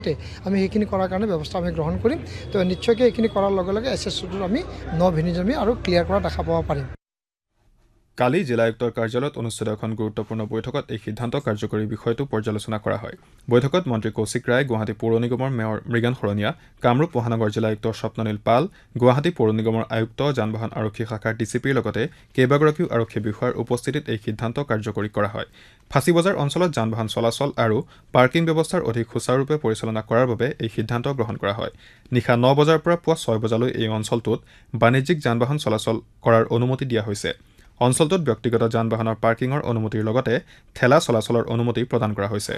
আমি সেইখিনি কৰাৰ কাৰণে ব্যৱস্থা আমি গ্ৰহণ কৰিম। তো নিশ্চয়কৈ এইখিনি কৰাৰ লগে লগে SSOটোত আমি ভিনিজমি আৰু ক্লিয়াৰ কৰা দেখা পাব পাৰিম। কালি জিলা আয়ুক্তৰ কাৰ্যালয়ত অনুষ্ঠিত এখন গুৰুত্বপূৰ্ণ বৈঠকত এই সিদ্ধান্ত কাৰ্যকৰী বিষয়টো পৰ্যালোচনা কৰা হয়। বৈঠকত মন্ত্ৰী কৌশিক ৰায়, গুৱাহাটী পৌৰ নিগমৰ মেয়ৰ মৃগান শৰণীয়া, কামৰূপ মহানগৰ জিলা আয়ুক্ত স্বপ্ননীল পাল, গুৱাহাটী পৌৰ নিগমৰ আয়ুক্ত, যান বাহন আৰক্ষী শাখাৰ DCPৰ লগতে কেইবাগৰাকীও আৰক্ষী বিষয়াৰ উপস্থিতিত এই সিদ্ধান্ত কাৰ্যকৰী কৰা হয়। ফাঁচীবজাৰ অঞ্চলত যান বাহন চলাচল আৰু পাৰ্কিং ব্যৱস্থাৰ অধিক সুচাৰুৰূপে পৰিচালনা কৰাৰ বাবে এই সিদ্ধান্ত গ্ৰহণ কৰা হয়। নিশা 9 বজাৰ পৰা পুৱা 6 বজালৈ এই অঞ্চলটোত বাণিজ্যিক যান বাহন চলাচল কৰাৰ অনুমতি দিয়া হৈছে। অঞ্চলটোত ব্যক্তিগত যান বাহনৰ পাৰ্কিঙৰ অনুমতিৰ লগতে ঠেলা চলাচলৰ অনুমতি প্ৰদান কৰা হৈছে।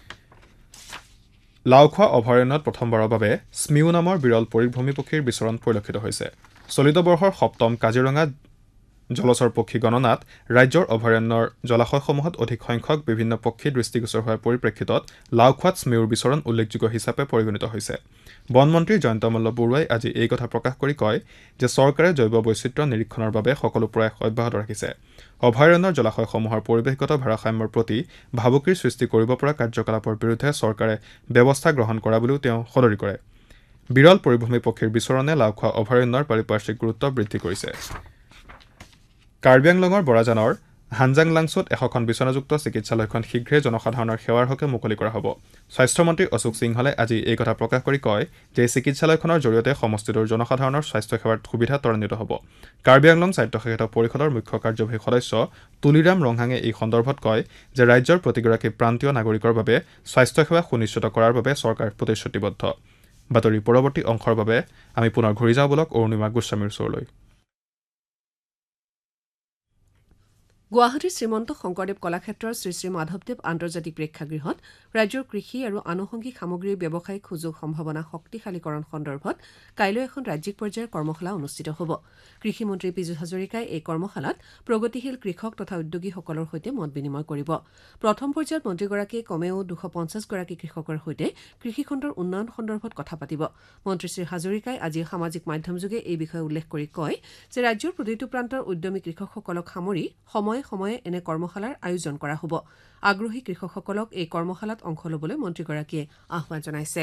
লাওখোৱা অভয়াৰণ্যত প্ৰথমবাৰৰ বাবে স্মিউ নামৰ বিৰল পৰিভ্ৰমী পক্ষীৰ বিচৰণ পৰিলক্ষিত হৈছে। চলিত বৰ্ষৰ 7ম কাজিৰঙা জলচৰ পক্ষী গণনাত ৰাজ্যৰ অভয়াৰণ্যৰ জলাশয়সমূহত অধিক সংখ্যক বিভিন্ন পক্ষী দৃষ্টিগোচৰ হোৱাৰ পৰিপ্ৰেক্ষিতত লাওখোৱাত স্মিউৰ বিচৰণ উল্লেখযোগ্য হিচাপে পৰিগণিত হৈছে। বনমন্ত্ৰী জয়ন্ত মল্ল বৰুৱাই আজি এই কথা প্ৰকাশ কৰি কয় যে চৰকাৰে জৈৱ বৈচিত্ৰ্য নিৰীক্ষণৰ বাবে সকলো প্ৰয়াস অব্যাহত ৰাখিছে। অভয়াৰণ্যৰ জলাশয়সমূহৰ পৰিৱেশগত ভাৰসাম্যৰ প্ৰতি ভাবুকিৰ সৃষ্টি কৰিব পৰা কাৰ্যকলাপৰ বিৰুদ্ধে চৰকাৰে ব্যৱস্থা গ্ৰহণ কৰা বুলিও তেওঁ সদৰি কৰে। বিৰল পৰিভ্ৰমী পক্ষীৰ বিচৰণে লাওখোৱা অভয়াৰণ্যৰ পাৰিপাৰ্শ্বিক গুৰুত্ব বৃদ্ধি কৰিছে। কাৰ্বি আংলঙৰ বৰাজানৰ হানজাংলাংছুত 100খন বিচনাযুক্ত চিকিৎসালয়খন শীঘ্ৰে জনসাধাৰণৰ সেৱাৰ হকে মুকলি কৰা হ'ব। স্বাস্থ্যমন্ত্ৰী অশোক সিংহলে আজি এই কথা প্ৰকাশ কৰি কয় যে এই চিকিৎসালয়খনৰ জৰিয়তে সমষ্টিটোৰ জনসাধাৰণৰ স্বাস্থ্যসেৱাৰ সুবিধা ত্বৰান্বিত হ'ব। কাৰ্বি আংলং স্বায়ত্তশাসিত পৰিষদৰ মুখ্য কাৰ্যবাহী সদস্য তুলিৰাম ৰংহাঙে এই সন্দৰ্ভত কয় যে ৰাজ্যৰ প্ৰতিগৰাকী প্ৰান্তীয় নাগৰিকৰ বাবে স্বাস্থ্যসেৱা সুনিশ্চিত কৰাৰ বাবে চৰকাৰ প্ৰতিশ্ৰুতিবদ্ধ। বাতৰিৰ পৰৱৰ্তী অংশৰ বাবে আমি পুনৰ ঘূৰি যাওঁ বলক অৰুণিমা গোস্বামীৰ ওচৰলৈ। গুৱাহাটীৰ শ্ৰীমন্ত শংকৰদেৱ কলাক্ষেত্ৰৰ শ্ৰী শ্ৰী মাধৱদেৱ আন্তৰ্জাতিক প্ৰেক্ষাগৃহত ৰাজ্যৰ কৃষি আৰু আনুষংগিক সামগ্ৰীৰ ব্যৱসায়িক সুযোগ সম্ভাৱনা শক্তিশালীকৰণ সন্দৰ্ভত কাইলৈ এখন ৰাজ্যিক পৰ্যায়ৰ কৰ্মশালা অনুষ্ঠিত হ'ব। কৃষিমন্ত্ৰী পীযুষ হাজৰিকাই এই কৰ্মশালাত প্ৰগতিশীল কৃষক তথা উদ্যোগীসকলৰ সৈতে মত বিনিময় কৰিব। প্ৰথম পৰ্যায়ত মন্ত্ৰীগৰাকীয়ে কমেও 250গৰাকী কৃষকৰ সৈতে কৃষিখণ্ডৰ উন্নয়ন সন্দৰ্ভত কথা পাতিব। মন্ত্ৰী শ্ৰী হাজৰিকাই আজি সামাজিক মাধ্যমযোগে এই বিষয়ে উল্লেখ কৰি কয় যে ৰাজ্যৰ প্ৰতিটো প্ৰান্তৰ উদ্যমী কৃষকসকলক সামৰি সময়ে এনে কৰ্মশালাৰ আয়োজন কৰা হ'ব। আগ্ৰহী কৃষকসকলক এই কৰ্মশালাত অংশ ল'বলৈ মন্ত্ৰীগৰাকীয়ে আহ্বান জনাইছে।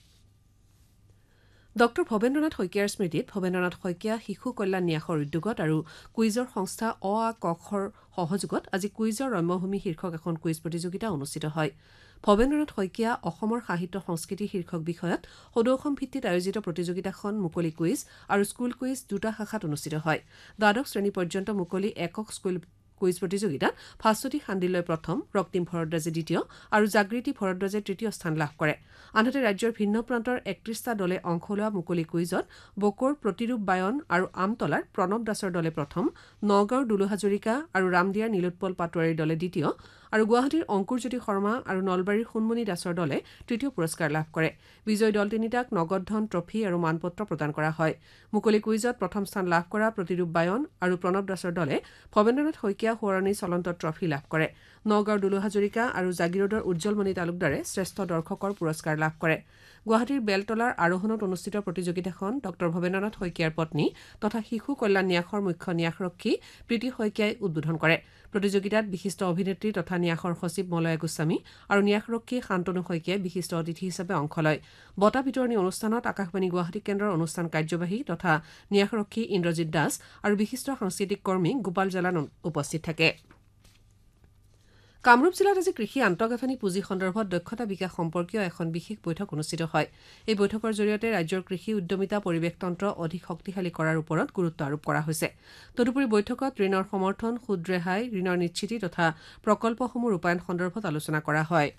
ডঃ ভৱেন্দ্ৰনাথ শইকীয়াৰ স্মৃতিত ভৱেন্দ্ৰনাথ শইকীয়া শিশু কল্যাণ ন্যাসৰ উদ্যোগত আৰু কুইজৰ সংস্থা ক-খৰ সহযোগত আজি কুইজৰ ৰম্যভূমি শীৰ্ষক এখন কুইজ প্ৰতিযোগিতা অনুষ্ঠিত হয়। ভৱেন্দ্ৰনাথ শইকীয়া অসমৰ সাহিত্য সংস্কৃতি শীৰ্ষক বিষয়ত সদৌ অসম ভিত্তিত আয়োজিত প্ৰতিযোগিতাখন মুকলি কুইজ আৰু স্কুল কুইজ দুটা শাখাত অনুষ্ঠিত হয়। দ্বাদশ শ্ৰেণী পৰ্যন্ত মুকলি একক স্কুল কুইজ প্ৰতিযোগিতাত ভাস্বতী শাণ্ডিল্যই প্ৰথম, ৰক্তিম ভৰদ্বাজে দ্বিতীয় আৰু জাগৃতি ভৰদ্বাজে তৃতীয় স্থান লাভ কৰে। আনহাতে ৰাজ্যৰ ভিন্ন প্ৰান্তৰ 31টা দলে অংশ লোৱা মুকলি কুইজত বকোৰ প্ৰতিৰূপ বায়ন আৰু আমতলাৰ প্ৰণৱ দাসৰ দলে প্ৰথম, নগাঁৱৰ দুলু হাজৰিকা আৰু ৰামদিয়াৰ নীলোৎপল পাটোৱাৰীৰ দলে দ্বিতীয় আৰু গুৱাহাটীৰ অংকুৰজ্যোতি শৰ্মা আৰু নলবাৰীৰ সোণমণি দাসৰ দলে তৃতীয় পুৰস্কাৰ লাভ কৰে। বিজয়ী দল তিনিটাক নগদ ধন, ট্ৰফী আৰু মানপত্ৰ প্ৰদান কৰা হয়। মুকলি কুইজত প্ৰথম স্থান লাভ কৰা প্ৰতিৰূপ বায়ন আৰু প্ৰণৱ দাসৰ দলে ভৱেন্দ্ৰনাথ শইকীয়া সোঁৱৰণী চলন্ত ট্ৰফী লাভ কৰে। নগাঁৱৰ দুলু হাজৰিকা আৰু জাগিৰোডৰ উজ্জ্বলমণি তালুকদাৰে শ্ৰেষ্ঠ দৰ্শকৰ পুৰস্কাৰ লাভ কৰে। গুৱাহাটীৰ বেলতলাৰ আৰোহণত অনুষ্ঠিত প্ৰতিযোগিতাখন ডঃ ভৱেন্দ্ৰনাথ শইকীয়াৰ পত্নী তথা শিশু কল্যাণ ন্যাসৰ মুখ্য ন্যাসৰক্ষী প্ৰীতি শইকীয়াই উদ্বোধন কৰে। প্ৰতিযোগিতাত বিশিষ্ট অভিনেত্ৰী তথা ন্যাসৰ সচিব মলয়া গোস্বামী আৰু ন্যাসৰক্ষী শান্তনু শইকীয়াই বিশিষ্ট অতিথি হিচাপে অংশ লয়। বঁটা বিতৰণী অনুষ্ঠানত আকাশবাণী গুৱাহাটী কেন্দ্ৰৰ অনুষ্ঠান কাৰ্যবাহী তথা ন্যাসৰক্ষী ইন্দ্ৰজিৎ দাস আৰু বিশিষ্ট সাংস্কৃতিক কৰ্মী গোপাল জালান উপস্থিত থাকে। কামৰূপ জিলাত আজি কৃষি আন্তঃগাঁথনি পুঁজি সন্দৰ্ভত দক্ষতা বিকাশ সম্পৰ্কীয় এখন বিশেষ বৈঠক অনুষ্ঠিত হয়। এই বৈঠকৰ জৰিয়তে ৰাজ্যৰ কৃষি উদ্যমিতা পৰিৱেশতন্ত্ৰ অধিক শক্তিশালী কৰাৰ ওপৰত গুৰুত্ব আৰোপ কৰা হৈছে। তদুপৰি বৈঠকত ঋণৰ সমৰ্থন, সুদ ৰেহাই, ঋণৰ নিশ্চিতি তথা প্ৰকল্পসমূহ ৰূপায়ণ সন্দৰ্ভত আলোচনা কৰা হয়।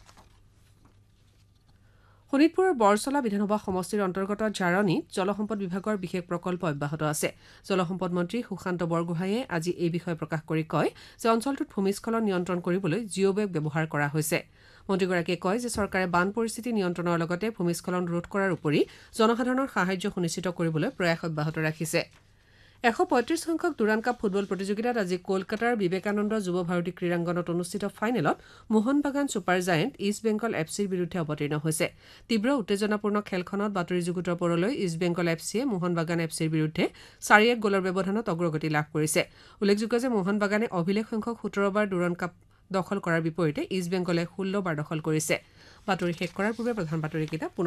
শোণিতপুৰৰ বৰচলা বিধানসভা সমষ্টিৰ অন্তৰ্গত ঝাৰণীত জলসম্পদ বিভাগৰ বিশেষ প্ৰকল্প অব্যাহত আছে। জলসম্পদ মন্ত্ৰী সুশান্ত বৰগোহাঁয়ে আজি এই বিষয়ে প্ৰকাশ কৰি কয় যে অঞ্চলটোত ভূমিস্খলন নিয়ন্ত্ৰণ কৰিবলৈ জিঅ'বেগ ব্যৱহাৰ কৰা হৈছে। মন্ত্ৰীগৰাকীয়ে কয় যে চৰকাৰে বান পৰিস্থিতি নিয়ন্ত্ৰণৰ লগতে ভূমিস্খলন ৰোধ কৰাৰ উপৰি জনসাধাৰণৰ সাহায্য সুনিশ্চিত কৰিবলৈ প্ৰয়াস অব্যাহত ৰাখিছে। 135 সংখ্যক দুৰাণ কাপ ফুটবল প্ৰতিযোগিতাত আজি কলকাতাৰ বিবেকানন্দ যুৱ ভাৰতী ক্ৰীড়াংগনত অনুষ্ঠিত ফাইনেলত মোহন বাগান ছুপাৰ জায়েণ্ট ইষ্ট বেংগল এফচিৰ বিৰুদ্ধে অৱতীৰ্ণ হৈছে। তীব্ৰ উত্তেজনাপূৰ্ণ খেলখনত বাতৰি যুগুতৰ পৰলৈ ইষ্ট বেংগল এফচিয়ে মোহন বাগান এফচিৰ বিৰুদ্ধে 4-1 গ'লৰ ব্যৱধানত অগ্ৰগতি লাভ কৰিছে। উল্লেখযোগ্য যে মোহন বাগানে অভিলেখ সংখ্যক 17 বাৰ দুৰাণ কাপ দখল কৰাৰ বিপৰীতে ইষ্ট বেংগলে 16 বাৰ দখল কৰিছে। বাতৰি শেষ কৰাৰ পূৰ্বে প্ৰধান বাতৰিকেইটা পুনৰ